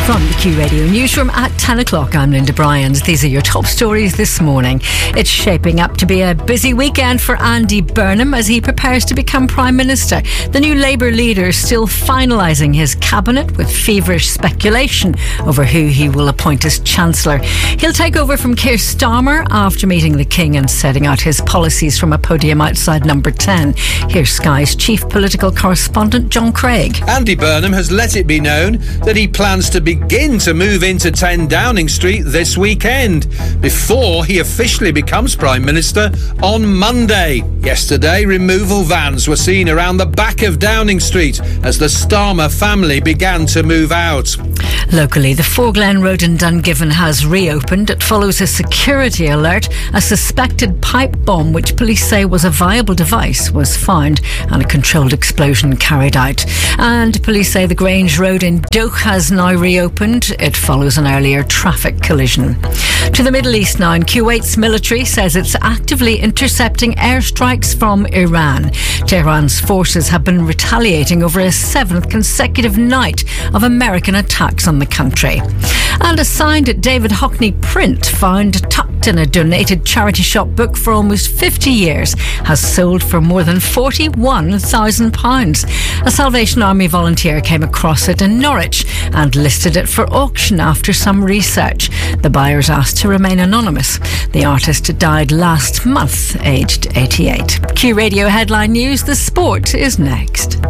From the Q Radio Newsroom at 10 o'clock, I'm Linda Bryans. These are your top stories this morning. It's shaping up to be a busy weekend for Andy Burnham as he prepares to become Prime Minister. The new Labour leader is still finalising his cabinet with feverish speculation over who he will appoint as Chancellor. He'll take over from Keir Starmer after meeting the King and setting out his policies from a podium outside Number 10. Here's Sky's chief political correspondent, John Craig. Andy Burnham has let it be known that he plans to begin to move into 10 Downing Street this weekend, before he officially becomes Prime Minister on Monday. Yesterday, removal vans were seen around the back of Downing Street as the Starmer family began to move out. Locally, the Foreglen Road in Dungiven has reopened. It follows a security alert. A suspected pipe bomb, which police say was a viable device, was found and a controlled explosion carried out. And police say the Grange Road in Doak has now reopened. It follows an earlier traffic collision. To the Middle East now, and Kuwait's military says it's actively intercepting airstrikes from Iran. Tehran's forces have been retaliating over a 7th consecutive night of American attacks on the country. And a signed David Hockney print found tucked in a donated charity shop book for almost 50 years has sold for more than £41,000. A Salvation Army volunteer came across it in Norwich and listed it for auction after some research. The buyers asked to remain anonymous. The artist died last month, aged 88. Q Radio Headline News. The sport is next.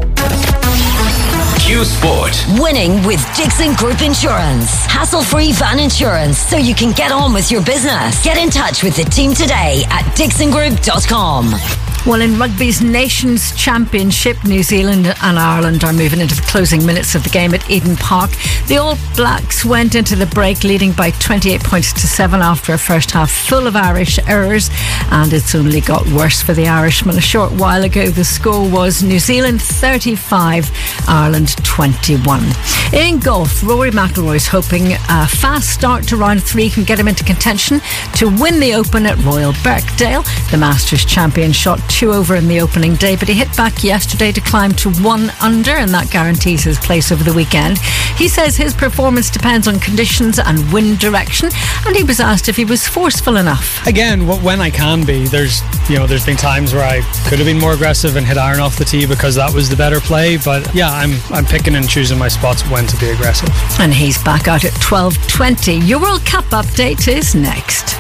Q Sport. Winning with Dixon Group Insurance. Hassle-free van insurance so you can get on with your business. Get in touch with the team today at dixongroup.com. Well, in rugby's Nations Championship, New Zealand and Ireland are moving into the closing minutes of the game at Eden Park. The All Blacks went into the break leading by 28 points to 7 after a first half full of Irish errors, and it's only got worse for the Irishmen. A short while ago, the score was New Zealand 35, Ireland 21. In golf, Rory McIlroy's hoping a fast start to round 3 can get him into contention to win the Open at Royal Birkdale. The Masters champion shot 2 over in the opening day, but he hit back yesterday to climb to 1 under, and that guarantees his place over the weekend. He says his performance depends on conditions and wind direction, and he was asked if he was forceful enough. Again, when I can be, there's been times where I could have been more aggressive and hit iron off the tee because that was the better play, but yeah, I'm picking and choosing my spots when to be aggressive. And he's back out at 12:20. Your World Cup update is next.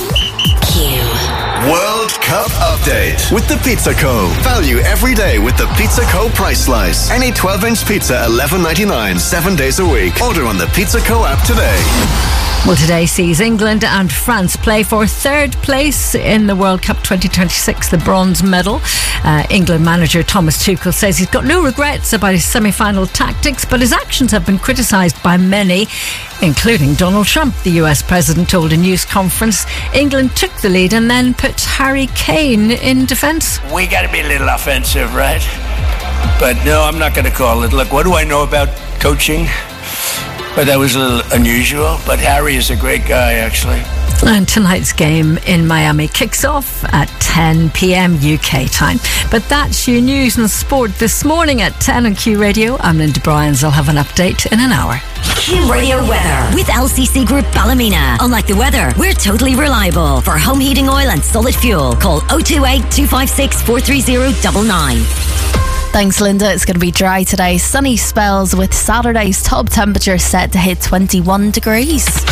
Q. World Cup Update with the Pizza Co. Value every day with the Pizza Co. Price Slice. Any 12-inch pizza, $11.99, 7 days a week. Order on the Pizza Co. app today. Well, today sees England and France play for third place in the World Cup 2026, the bronze medal. England manager Thomas Tuchel says he's got no regrets about his semi-final tactics, but his actions have been criticised by many, including Donald Trump. The US president told a news conference England took the lead and then put Harry Kane in defence. We got to be a little offensive, right? But no, I'm not going to call it. Look, what do I know about coaching? But that was a little unusual. But Harry is a great guy, actually. And tonight's game in Miami kicks off at 10 p.m. UK time. But that's your news and sport this morning at 10 on Q Radio. I'm Linda Bryans. I'll have an update in an hour. Q Radio weather with LCC Group Ballymena. Unlike the weather, we're totally reliable. For home heating oil and solid fuel, call 028 256 43099. Thanks, Linda. It's going to be dry today. Sunny spells with Saturday's top temperature set to hit 21 degrees.